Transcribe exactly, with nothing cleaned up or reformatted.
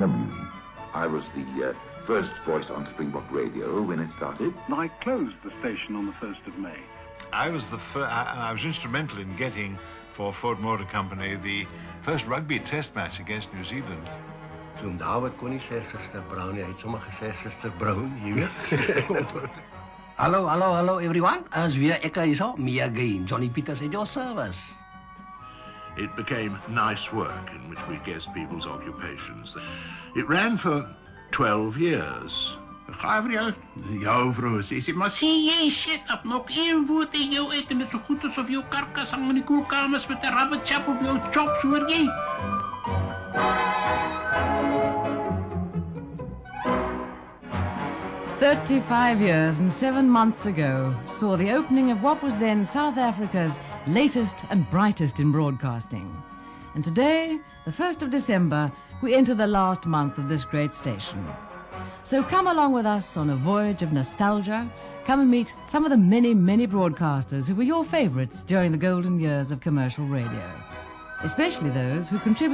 Gillingham. I was the uh, first voice on Springbok Radio when it started. I closed the station on the first of May. I was the fir- I, I was instrumental in getting for Ford Motor Company the first rugby test match against New Zealand. Toen David kon nie sê Suster Brown, hy het sommer gesê Suster Brown, jy weet. Hallo, hallo, hallo everyone. As weer ek hier so, me again, Johnny Peters at your service. It became nice work in which we guessed people's occupations. It ran for twelve years. Gabriel, jou vrou sê, sê, maar sê jy shit up, nog één woord in jou uit en het is so goed asof jou karkas hang in die koelkamers met 'n rubber chap op jou chops, hoor jy? thirty-five years and seven months ago saw the opening of what was then South Africa's latest and brightest in broadcasting. And today, the first of December, we enter the last month of this great station. So come along with us on a voyage of nostalgia. Come and meet some of the many, many broadcasters who were your favorites during the golden years of commercial radio, especially those who contributed